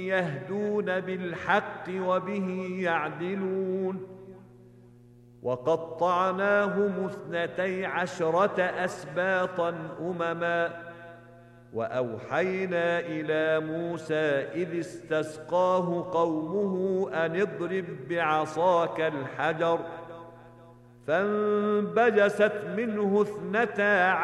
يهدون بالحق وبه يعدلون وقطعناهم 12 أسباطا أمما وأوحينا إلى موسى إذ استسقاه قومه أن اضرب بعصاك الحجر فانبجست منه 12